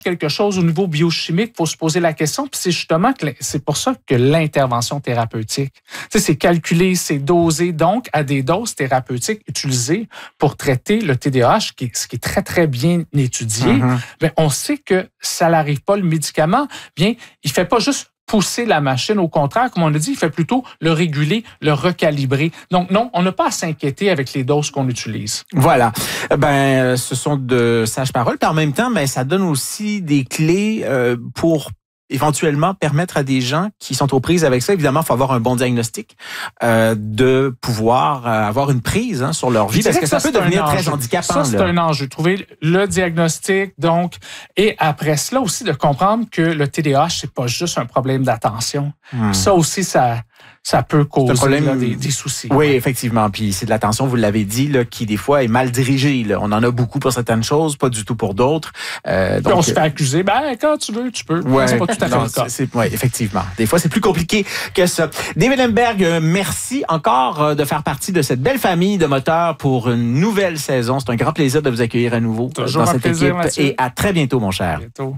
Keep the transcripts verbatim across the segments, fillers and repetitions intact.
quelque chose au niveau biochimique, il faut se poser la question. Puis c'est justement que c'est pour ça que l'intervention thérapeutique, tu sais, c'est calculé, c'est dosé, donc à des doses thérapeutiques utilisées pour traiter le T D A H, qui est, ce qui est très, très bien étudié. Mm-hmm. Bien, on sait que ça n'arrive pas, le médicament, bien, il ne fait pas juste pousser la machine. Au contraire, comme on a dit, il fait plutôt le réguler, le recalibrer. Donc non, on n'a pas à s'inquiéter avec les doses qu'on utilise. Voilà. Ben, ce sont de sages paroles. Puis en même temps, ben, ça donne aussi des clés euh, pour éventuellement permettre à des gens qui sont aux prises avec ça, évidemment, il faut avoir un bon diagnostic, euh, de pouvoir euh, avoir une prise hein, sur leur vie, parce que, que ça, ça peut devenir très handicapant. Ça, c'est là. un enjeu. Trouver le diagnostic, donc, et après cela aussi de comprendre que le T D A H, c'est pas juste un problème d'attention. Hmm. Ça aussi, ça... ça peut causer problème, là, des, des soucis. Oui, ouais. effectivement. Puis c'est de l'attention, vous l'avez dit, là, qui des fois est mal dirigée. Là. On en a beaucoup pour certaines choses, pas du tout pour d'autres. Euh, donc, on se fait accuser. Ben, quand tu veux, tu peux. Ouais, c'est pas tout à fait non, le cas. Oui, effectivement. Des fois, c'est plus compliqué que ça. David Lemberg, merci encore de faire partie de cette belle famille de moteurs pour une nouvelle saison. C'est un grand plaisir de vous accueillir à nouveau Toujours dans cette plaisir, équipe. Mathieu. Et à très bientôt, mon cher. À bientôt.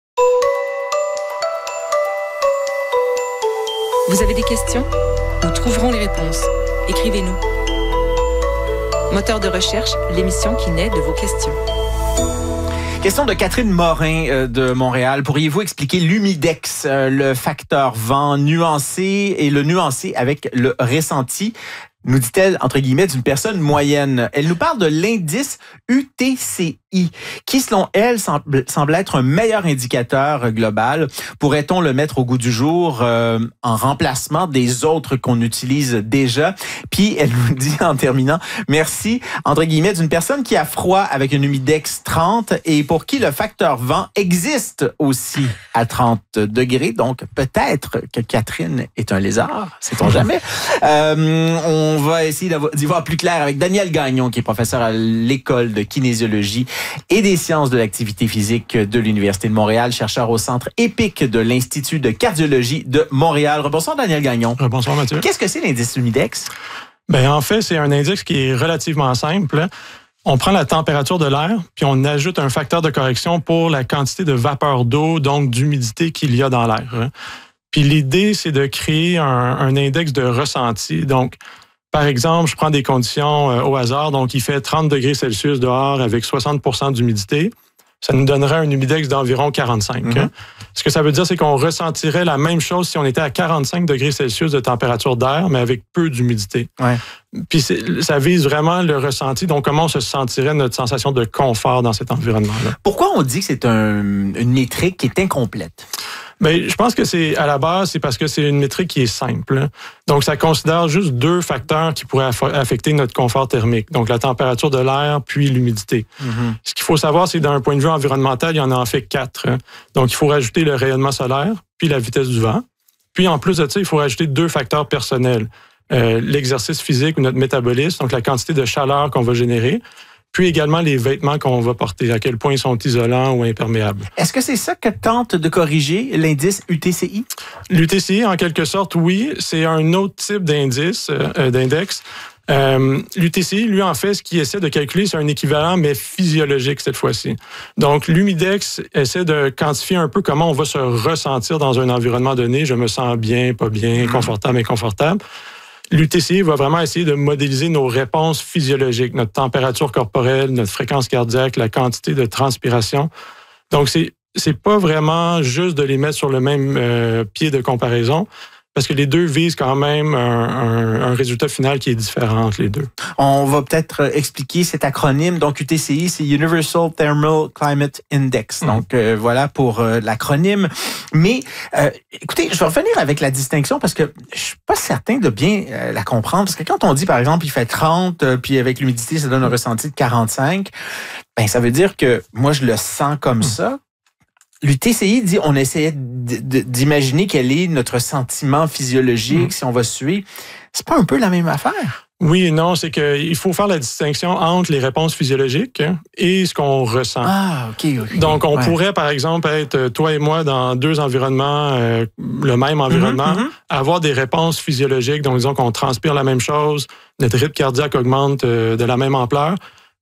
Vous avez des questions? Nous trouverons les réponses. Écrivez-nous. Moteur de recherche, l'émission qui naît de vos questions. Question de Catherine Morin euh, de Montréal. Pourriez-vous expliquer l'humidex, euh, le facteur vent nuancé et le nuancer avec le ressenti? Nous dit-elle, entre guillemets, d'une personne moyenne. Elle nous parle de l'indice U T C I, qui, selon elle, semble, semble être un meilleur indicateur global. Pourrait-on le mettre au goût du jour euh, en remplacement des autres qu'on utilise déjà? Puis, elle nous dit, en terminant, merci, entre guillemets, d'une personne qui a froid avec une humidex trente et pour qui le facteur vent existe aussi à trente degrés. Donc, peut-être que Catherine est un lézard, sait-on jamais. Euh, on On va essayer d'y voir plus clair avec Daniel Gagnon, qui est professeur à l'École de kinésiologie et des sciences de l'activité physique de l'Université de Montréal, chercheur au Centre EPIC de l'Institut de cardiologie de Montréal. Bonsoir, Daniel Gagnon. Bonsoir, Mathieu. Qu'est-ce que c'est l'indice humidex? Ben, en fait, c'est un indice qui est relativement simple. On prend la température de l'air, puis on ajoute un facteur de correction pour la quantité de vapeur d'eau, donc d'humidité qu'il y a dans l'air. Puis l'idée, c'est de créer un, un index de ressenti. Donc, par exemple, je prends des conditions euh, au hasard, donc il fait trente degrés Celsius dehors avec soixante pour cent d'humidité. Ça nous donnerait un humidex d'environ quarante-cinq. Mm-hmm. Hein? Ce que ça veut dire, c'est qu'on ressentirait la même chose si on était à quarante-cinq degrés Celsius de température d'air, mais avec peu d'humidité. Ouais. Puis c'est, ça vise vraiment le ressenti, donc comment on se sentirait notre sensation de confort dans cet environnement-là. Pourquoi on dit que c'est un, une métrique qui est incomplète? Bien, je pense que c'est à la base, c'est parce que c'est une métrique qui est simple. Donc, ça considère juste deux facteurs qui pourraient affecter notre confort thermique. Donc, la température de l'air, puis l'humidité. Mm-hmm. Ce qu'il faut savoir, c'est d'un point de vue environnemental, il y en a en fait quatre. Donc, il faut rajouter le rayonnement solaire, puis la vitesse du vent. Puis, en plus de ça, il faut rajouter deux facteurs personnels. Euh, l'exercice physique ou notre métabolisme, donc la quantité de chaleur qu'on va générer, puis également les vêtements qu'on va porter, à quel point ils sont isolants ou imperméables. Est-ce que c'est ça que tente de corriger l'indice U T C I? L'U T C I, en quelque sorte, oui. C'est un autre type d'indice, euh, d'index. Euh, L'U T C I, lui, en fait, ce qu'il essaie de calculer, c'est un équivalent, mais physiologique cette fois-ci. Donc, l'humidex essaie de quantifier un peu comment on va se ressentir dans un environnement donné. Je me sens bien, pas bien, confortable, inconfortable. L'U T C I va vraiment essayer de modéliser nos réponses physiologiques, notre température corporelle, notre fréquence cardiaque, la quantité de transpiration. Donc, c'est c'est pas vraiment juste de les mettre sur le même euh, pied de comparaison, parce que les deux visent quand même un, un, un résultat final qui est différent entre les deux. On va peut-être expliquer cet acronyme. Donc, U T C I, c'est Universal Thermal Climate Index. Mm. Donc, euh, voilà pour euh, l'acronyme. Mais, euh, écoutez, je vais revenir avec la distinction parce que je suis pas certain de bien euh, la comprendre. Parce que quand on dit, par exemple, il fait trente, euh, puis avec l'humidité, ça donne un ressenti de quarante-cinq, ben ça veut dire que moi, je le sens comme mm. ça. L'U T C I dit, on essayait d'imaginer quel est notre sentiment physiologique mmh. si on va suer. C'est pas un peu la même affaire? Oui et non, c'est qu'il faut faire la distinction entre les réponses physiologiques et ce qu'on ressent. Ah, OK. okay. Donc, on ouais. pourrait, par exemple, être toi et moi dans deux environnements, euh, le même environnement, mmh, mmh. avoir des réponses physiologiques. Donc, disons qu'on transpire la même chose, notre rythme cardiaque augmente euh, de la même ampleur,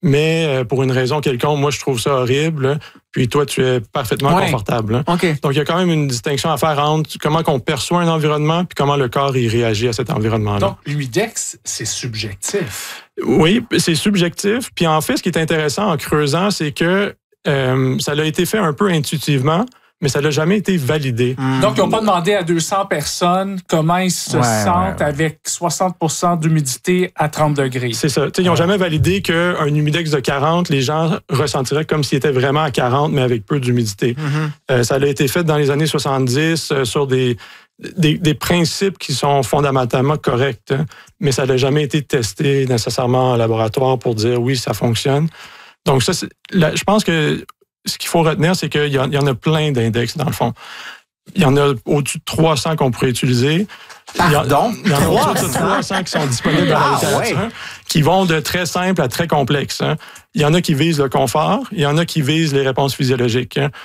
mais pour une raison quelconque, moi, je trouve ça horrible, puis toi, tu es parfaitement ouais. confortable. Okay. Donc, il y a quand même une distinction à faire entre comment on perçoit un environnement puis comment le corps y réagit à cet environnement-là. Donc, l'humidex, c'est subjectif. Oui, c'est subjectif. Puis en fait, ce qui est intéressant en creusant, c'est que euh, ça a été fait un peu intuitivement, mais ça n'a jamais été validé. Mmh. Donc, ils n'ont pas demandé à deux cents personnes comment ils se ouais, sentent ouais. avec soixante pour cent d'humidité à trente degrés. C'est ça. T'sais, ils n'ont jamais validé qu'un humidex de quarante, les gens ressentiraient comme s'il était vraiment à quarante, mais avec peu d'humidité. Mmh. Euh, ça a été fait dans les années soixante-dix euh, sur des, des, des principes qui sont fondamentalement corrects, hein, mais ça n'a jamais été testé nécessairement en laboratoire pour dire oui, ça fonctionne. Donc, ça, c'est, là, je pense que ce qu'il faut retenir, c'est qu'il y, y en a plein d'index, dans le fond. Il y en a au-dessus de trois cents qu'on pourrait utiliser. Pardon? Il y en a au-dessus de trois cents qui sont disponibles dans la littérature, ah, ouais. qui vont de très simple à très complexe. Hein. Il y en a qui visent le confort, il y en a qui visent les réponses physiologiques. Hein.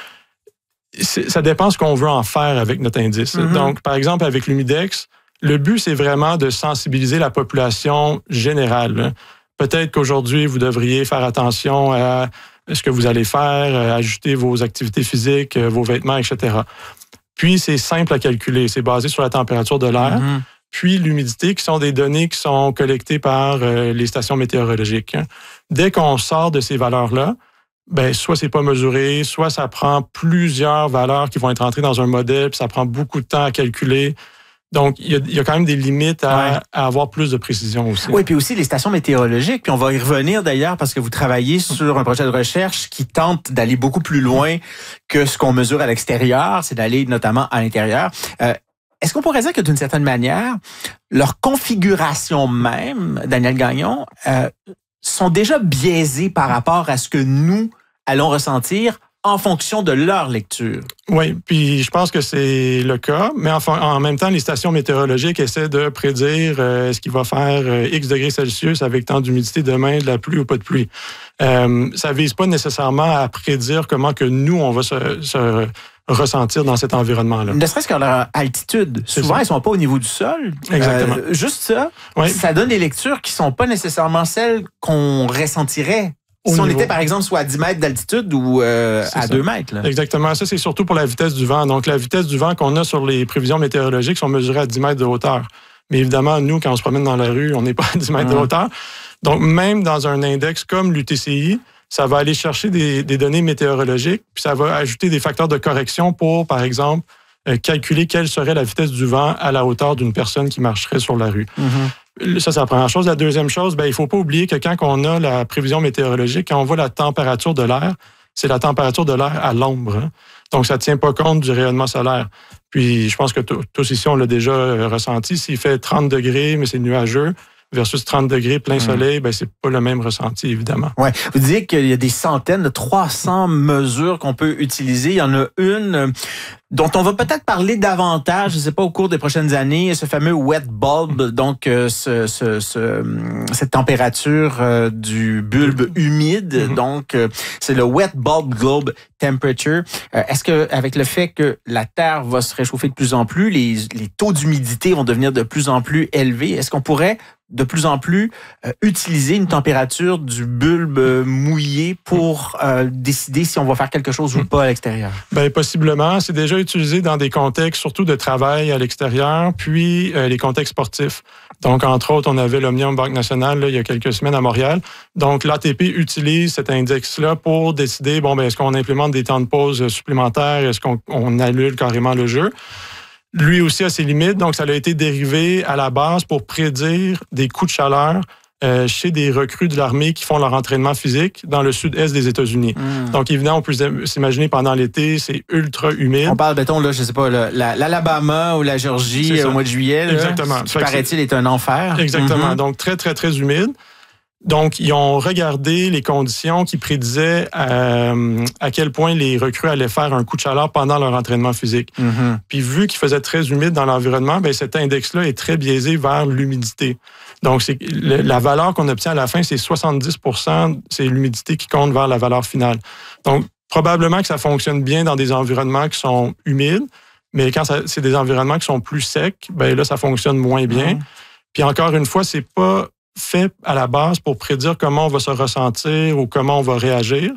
C'est, ça dépend ce qu'on veut en faire avec notre indice. Mm-hmm. Donc, par exemple, avec l'humidex, le but, c'est vraiment de sensibiliser la population générale. Hein. Peut-être qu'aujourd'hui, vous devriez faire attention à ce que vous allez faire, ajuster vos activités physiques, vos vêtements, et cetera. Puis, c'est simple à calculer. C'est basé sur la température de l'air, mm-hmm. puis l'humidité, qui sont des données qui sont collectées par euh, les stations météorologiques. Dès qu'on sort de ces valeurs-là, ben soit c'est pas mesuré, soit ça prend plusieurs valeurs qui vont être entrées dans un modèle, puis ça prend beaucoup de temps à calculer. Donc, il y, a, il y a quand même des limites à, ouais. à avoir plus de précision aussi. Oui, puis aussi les stations météorologiques. Puis on va y revenir d'ailleurs parce que vous travaillez sur un projet de recherche qui tente d'aller beaucoup plus loin que ce qu'on mesure à l'extérieur. C'est d'aller notamment à l'intérieur. Euh, est-ce qu'on pourrait dire que d'une certaine manière, leur configuration même, Daniel Gagnon, euh, sont déjà biaisées par rapport à ce que nous allons ressentir en fonction de leur lecture? Oui, puis je pense que c'est le cas, mais en, en même temps, les stations météorologiques essaient de prédire euh, ce qu'il va faire euh, X degrés Celsius avec tant d'humidité demain, de la pluie ou pas de pluie. Euh, ça vise pas nécessairement à prédire comment que nous, on va se, se ressentir dans cet environnement-là. Ne serait-ce qu'à leur altitude. C'est Souvent, ça. Ils sont pas au niveau du sol. Exactement. Euh, juste ça, oui. ça donne des lectures qui sont pas nécessairement celles qu'on ressentirait si on était, par exemple, soit à dix mètres d'altitude ou euh, à ça. deux mètres. Là. Exactement. Ça, c'est surtout pour la vitesse du vent. Donc, la vitesse du vent qu'on a sur les prévisions météorologiques sont mesurées à dix mètres de hauteur. Mais évidemment, nous, quand on se promène dans la rue, on n'est pas à dix mètres mmh. de hauteur. Donc, même dans un index comme l'U T C I, ça va aller chercher des, des données météorologiques, puis ça va ajouter des facteurs de correction pour, par exemple, euh, calculer quelle serait la vitesse du vent à la hauteur d'une personne qui marcherait sur la rue. Mmh. Ça, c'est la première chose. La deuxième chose, ben, il ne faut pas oublier que quand on a la prévision météorologique, quand on voit la température de l'air, c'est la température de l'air à l'ombre. Hein. Donc, ça ne tient pas compte du rayonnement solaire. Puis, je pense que tous ici, on l'a déjà ressenti. S'il fait trente degrés, mais c'est nuageux, versus trente degrés plein soleil, ben, c'est pas le même ressenti, évidemment. Ouais. Vous disiez qu'il y a des centaines, de trois cents mesures qu'on peut utiliser. Il y en a une dont on va peut-être parler davantage, je ne sais pas, au cours des prochaines années, ce fameux wet bulb, donc euh, ce, ce, ce, cette température euh, du bulbe humide. Mm-hmm. Donc, euh, c'est le wet bulb globe temperature. Euh, est-ce que, avec le fait que la Terre va se réchauffer de plus en plus, les, les taux d'humidité vont devenir de plus en plus élevés, est-ce qu'on pourrait de plus en plus euh, utiliser une température du bulbe euh, mouillé pour euh, décider si on va faire quelque chose ou pas à l'extérieur? Bien, possiblement. C'est déjà utilisé dans des contextes, surtout de travail à l'extérieur, puis euh, les contextes sportifs. Donc, entre autres, on avait l'Omnium Banque Nationale là, il y a quelques semaines à Montréal. Donc, l'A T P utilise cet index-là pour décider, bon, ben, est-ce qu'on implémente des temps de pause supplémentaires? Est-ce qu'on on annule carrément le jeu? Lui aussi a ses limites, donc ça a été dérivé à la base pour prédire des coups de chaleur euh, chez des recrues de l'armée qui font leur entraînement physique dans le sud-est des États-Unis. Mmh. Donc évidemment, on peut s'imaginer pendant l'été, c'est ultra humide. On parle, mettons, là, je sais pas, là, l'Alabama ou la Géorgie au mois de juillet. Là, exactement. Qui, paraît-il, est un enfer. Exactement. Mmh. Donc très, très, très humide. Donc, ils ont regardé les conditions qui prédisaient euh, à quel point les recrues allaient faire un coup de chaleur pendant leur entraînement physique. Mm-hmm. Puis, vu qu'il faisait très humide dans l'environnement, ben cet index-là est très biaisé vers l'humidité. Donc, c'est, le, la valeur qu'on obtient à la fin, c'est soixante-dix pour cent, c'est l'humidité qui compte vers la valeur finale. Donc, probablement que ça fonctionne bien dans des environnements qui sont humides, mais quand ça, c'est des environnements qui sont plus secs, ben là, ça fonctionne moins bien. Mm-hmm. Puis, encore une fois, c'est pas fait à la base pour prédire comment on va se ressentir ou comment on va réagir.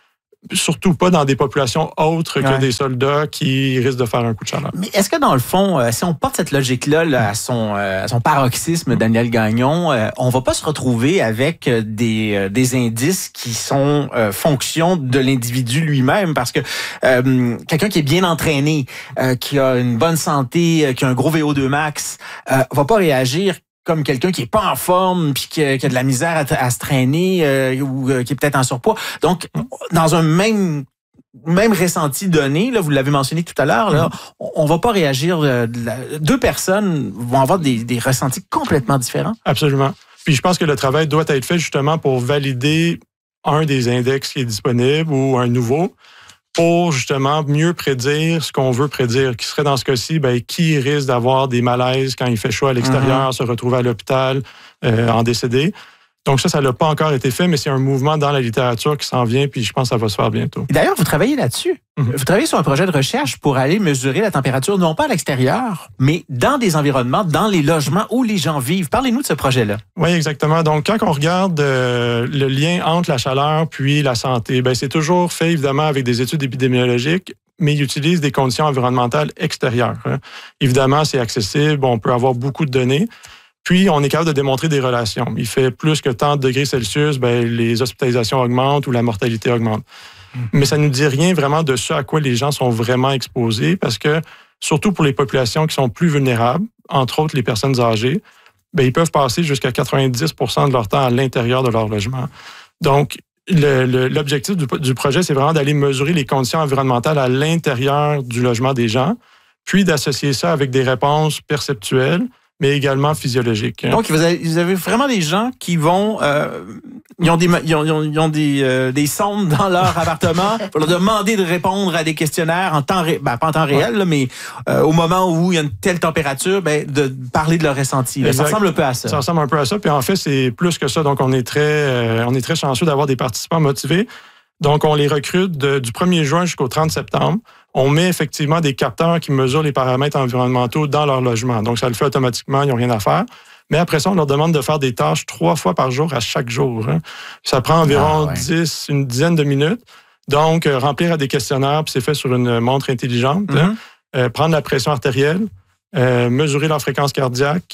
Surtout pas dans des populations autres ouais. que des soldats qui risquent de faire un coup de chaleur. Mais est-ce que dans le fond, euh, si on porte cette logique-là là, à, son, euh, à son paroxysme, Daniel Gagnon, euh, on va pas se retrouver avec des, euh, des indices qui sont euh, fonction de l'individu lui-même? Parce que euh, quelqu'un qui est bien entraîné, euh, qui a une bonne santé, euh, qui a un gros V O deux max, euh, va pas réagir comme quelqu'un qui est pas en forme puis qui a, qui a de la misère à, à se traîner euh, ou euh, qui est peut-être en surpoids. Donc, dans un même même ressenti donné, là, vous l'avez mentionné tout à l'heure, là, on, on va pas réagir. Euh, de la, deux personnes vont avoir des, des ressentis complètement différents. Absolument. Puis je pense que le travail doit être fait justement pour valider un des index qui est disponible ou un nouveau, pour justement mieux prédire ce qu'on veut prédire, qui serait dans ce cas-ci, ben, qui risque d'avoir des malaises quand il fait chaud à l'extérieur, mm-hmm. se retrouver à l'hôpital, euh, en décédé. Donc ça, ça n'a pas encore été fait, mais c'est un mouvement dans la littérature qui s'en vient, puis je pense que ça va se faire bientôt. D'ailleurs, vous travaillez là-dessus. Mm-hmm. Vous travaillez sur un projet de recherche pour aller mesurer la température, non pas à l'extérieur, mais dans des environnements, dans les logements où les gens vivent. Parlez-nous de ce projet-là. Oui, exactement. Donc, quand on regarde euh, le lien entre la chaleur puis la santé, ben c'est toujours fait, évidemment, avec des études épidémiologiques, mais ils utilisent des conditions environnementales extérieures. Hein. Évidemment, c'est accessible, on peut avoir beaucoup de données. Puis, on est capable de démontrer des relations. Il fait plus que tant de degrés Celsius, ben, les hospitalisations augmentent ou la mortalité augmente. Mmh. Mais ça ne nous dit rien vraiment de ce à quoi les gens sont vraiment exposés, parce que, surtout pour les populations qui sont plus vulnérables, entre autres les personnes âgées, ben, ils peuvent passer jusqu'à quatre-vingt-dix pour cent de leur temps à l'intérieur de leur logement. Donc, le, le, l'objectif du, du projet, c'est vraiment d'aller mesurer les conditions environnementales à l'intérieur du logement des gens, puis d'associer ça avec des réponses perceptuelles, mais également physiologiques. Donc, vous avez, vous avez vraiment des gens qui vont... Euh, ils ont des, ils ont, ils ont des, euh, des sondes dans leur appartement pour leur demander de répondre à des questionnaires en temps réel, ben, pas en temps réel, ouais. là, mais euh, au moment où il y a une telle température, ben, de parler de leur ressenti. Là. Ça ressemble un peu à ça. Ça ressemble un peu à ça. Puis en fait, c'est plus que ça. Donc, on est très, euh, on est très chanceux d'avoir des participants motivés. Donc, on les recrute de, du premier juin jusqu'au trente septembre. On met effectivement des capteurs qui mesurent les paramètres environnementaux dans leur logement. Donc, ça le fait automatiquement, ils n'ont rien à faire. Mais après ça, on leur demande de faire des tâches trois fois par jour à chaque jour. Hein. Ça prend environ ah, ouais. dix, une dizaine de minutes. Donc, euh, remplir des questionnaires, puis c'est fait sur une montre intelligente. Mm-hmm. Hein. Euh, prendre la pression artérielle, euh, mesurer leur fréquence cardiaque,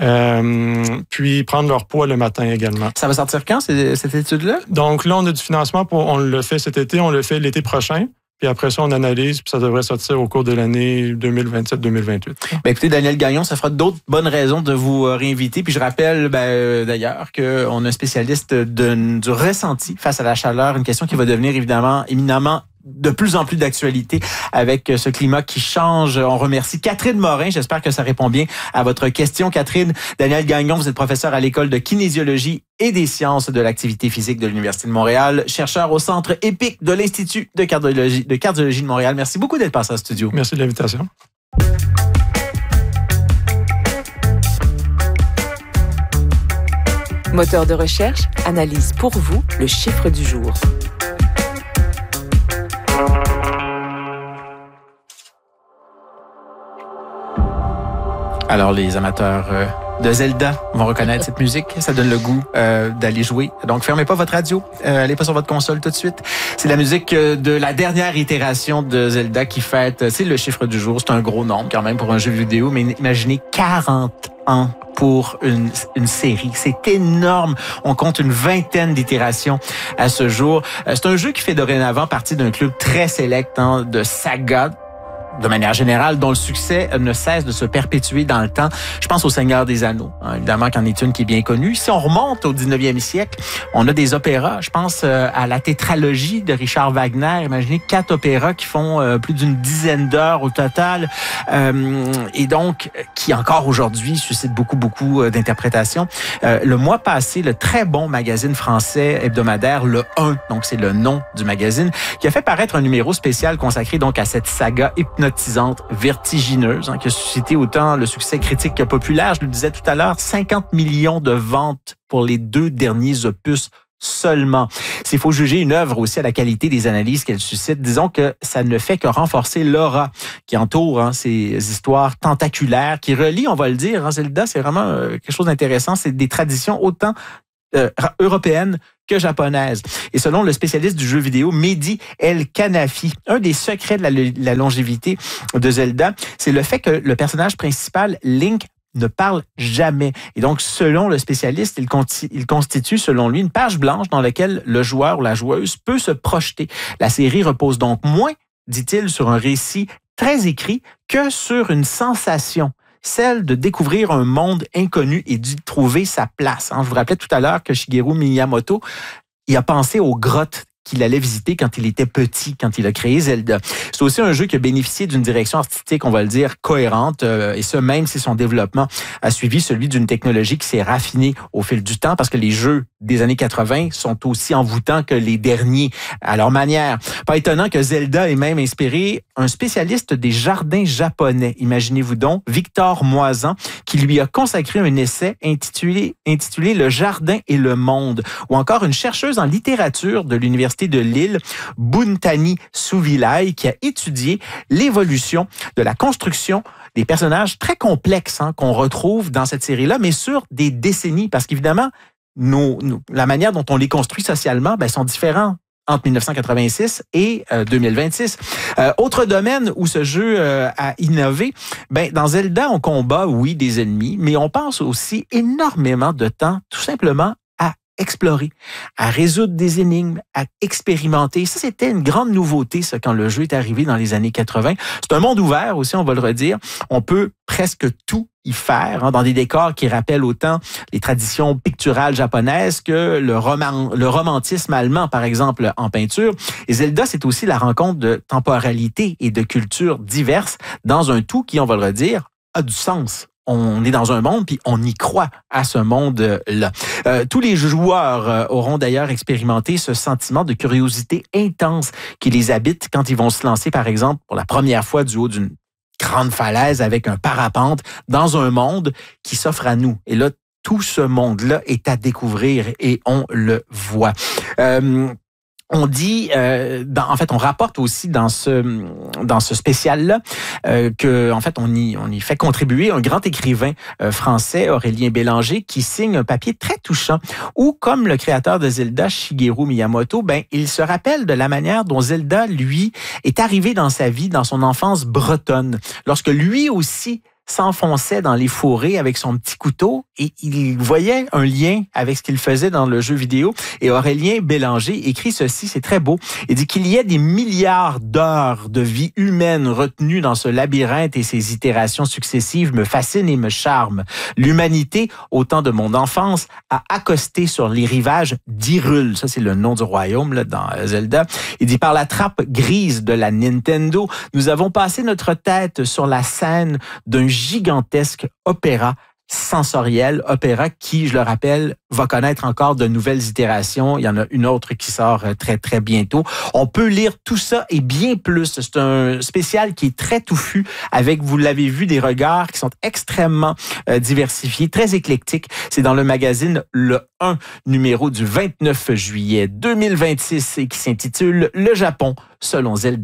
Euh, puis prendre leur poids le matin également. Ça va sortir quand, cette étude-là? Donc là, on a du financement, pour, on le fait cet été, on le fait l'été prochain. Puis après ça, on analyse, puis ça devrait sortir au cours de l'année deux mille vingt-sept deux mille vingt-huit. Ben écoutez, Daniel Gagnon, ça fera d'autres bonnes raisons de vous réinviter. Puis je rappelle ben, d'ailleurs qu'on a un spécialiste de, du ressenti face à la chaleur, une question qui va devenir évidemment éminemment de plus en plus d'actualité avec ce climat qui change. On remercie Catherine Morin. J'espère que ça répond bien à votre question, Catherine. Daniel Gagnon, vous êtes professeur à l'École de kinésiologie et des sciences de l'activité physique de l'Université de Montréal, chercheur au Centre EPIC de l'Institut de cardiologie, de cardiologie de Montréal. Merci beaucoup d'être passé au studio. Merci de l'invitation. Moteur de recherche analyse pour vous le chiffre du jour. Alors, les amateurs euh, de Zelda vont reconnaître cette musique. Ça donne le goût euh, d'aller jouer. Donc, fermez pas votre radio. Euh, allez pas sur votre console tout de suite. C'est la musique de la dernière itération de Zelda qui fête, c'est le chiffre du jour. C'est un gros nombre quand même pour un jeu vidéo, mais imaginez quarante ans pour une, une série. C'est énorme. On compte une vingtaine d'itérations à ce jour. Euh, c'est un jeu qui fait dorénavant partie d'un club très sélect hein, de saga, de manière générale, dont le succès ne cesse de se perpétuer dans le temps. Je pense au Seigneur des Anneaux, hein, évidemment, qu'en est une qui est bien connue. Si on remonte au dix-neuvième siècle, on a des opéras. Je pense euh, à la tétralogie de Richard Wagner. Imaginez quatre opéras qui font euh, plus d'une dizaine d'heures au total, euh, et donc qui encore aujourd'hui suscitent beaucoup, beaucoup euh, d'interprétations. Euh, le mois passé, le très bon magazine français hebdomadaire, Le un, donc c'est le nom du magazine, qui a fait paraître un numéro spécial consacré donc à cette saga hypnotisante, vertigineuse, hein, qui a suscité autant le succès critique que populaire. Je le disais tout à l'heure, cinquante millions de ventes pour les deux derniers opus seulement. S'il faut juger une œuvre aussi à la qualité des analyses qu'elle suscite, disons que ça ne fait que renforcer l'aura qui entoure hein, ces histoires tentaculaires, qui relient, on va le dire, hein, Zelda, c'est vraiment euh, quelque chose d'intéressant, c'est des traditions autant euh, européennes que japonaise. Et selon le spécialiste du jeu vidéo, Mehdi El Kanafi, un des secrets de la, la longévité de Zelda, c'est le fait que le personnage principal, Link, ne parle jamais. Et donc, selon le spécialiste, il, conti- il constitue, selon lui, une page blanche dans laquelle le joueur ou la joueuse peut se projeter. La série repose donc moins, dit-il, sur un récit très écrit que sur une sensation, celle de découvrir un monde inconnu et d'y trouver sa place. Je vous rappelais tout à l'heure que Shigeru Miyamoto, il a pensé aux grottes qu'il allait visiter quand il était petit, quand il a créé Zelda. C'est aussi un jeu qui a bénéficié d'une direction artistique, on va le dire, cohérente, euh, et ce, même si son développement a suivi celui d'une technologie qui s'est raffinée au fil du temps, parce que les jeux des années quatre-vingt sont aussi envoûtants que les derniers à leur manière. Pas étonnant que Zelda ait même inspiré un spécialiste des jardins japonais, imaginez-vous donc, Victor Moisan, qui lui a consacré un essai intitulé, intitulé « Le jardin et le monde », ou encore une chercheuse en littérature de l'Université de Lille, Bhuntani Suvilai, qui a étudié l'évolution de la construction des personnages très complexes hein, qu'on retrouve dans cette série-là, mais sur des décennies, parce qu'évidemment, nos, nos, la manière dont on les construit socialement ben, sont différents entre dix-neuf cent quatre-vingt-six et euh, deux mille vingt-six. Euh, autre domaine où ce jeu euh, a innové, ben, dans Zelda, on combat, oui, des ennemis, mais on passe aussi énormément de temps, tout simplement, explorer, à résoudre des énigmes, à expérimenter. Ça, c'était une grande nouveauté, ça, quand le jeu est arrivé dans les années quatre-vingt. C'est un monde ouvert aussi, on va le redire. On peut presque tout y faire, hein, dans des décors qui rappellent autant les traditions picturales japonaises que le, roman, le romantisme allemand, par exemple, en peinture. Et Zelda, c'est aussi la rencontre de temporalité et de cultures diverses dans un tout qui, on va le redire, a du sens. On est dans un monde, puis on y croit à ce monde-là. Euh, tous les joueurs euh, auront d'ailleurs expérimenté ce sentiment de curiosité intense qui les habite quand ils vont se lancer, par exemple, pour la première fois du haut d'une grande falaise avec un parapente dans un monde qui s'offre à nous. Et là, tout ce monde-là est à découvrir et on le voit. Euh, On dit, euh, dans, en fait, on rapporte aussi dans ce dans ce spécial-là euh, que, en fait, on y on y fait contribuer un grand écrivain euh, français, Aurélien Bélanger, qui signe un papier très touchant où, comme le créateur de Zelda, Shigeru Miyamoto, ben il se rappelle de la manière dont Zelda, lui, est arrivé dans sa vie, dans son enfance bretonne, lorsque lui aussi s'enfonçait dans les fourrés avec son petit couteau et il voyait un lien avec ce qu'il faisait dans le jeu vidéo. Et Aurélien Bélanger écrit ceci, c'est très beau. Il dit qu'il y a des milliards d'heures de vie humaine retenues dans ce labyrinthe et ces itérations successives me fascinent et me charment. L'humanité, au temps de mon enfance, a accosté sur les rivages d'Hyrule. Ça, c'est le nom du royaume là, dans Zelda. Il dit, par la trappe grise de la Nintendo, nous avons passé notre tête sur la scène d'un gigantesque opéra sensoriel, opéra qui, je le rappelle, va connaître encore de nouvelles itérations. Il y en a une autre qui sort très, très bientôt. On peut lire tout ça et bien plus. C'est un spécial qui est très touffu avec, vous l'avez vu, des regards qui sont extrêmement euh, diversifiés, très éclectiques. C'est dans le magazine Le un, numéro du vingt-neuf juillet deux mille vingt-six et qui s'intitule « Le Japon selon Zelda ».